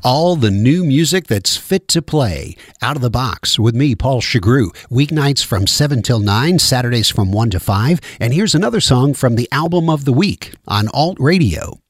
All the new music that's fit to play. Out of the Box with me, Paul Chagru. Weeknights from 7 till 9, Saturdays from 1 to 5. And here's another song from the album of the week on Alt Radio.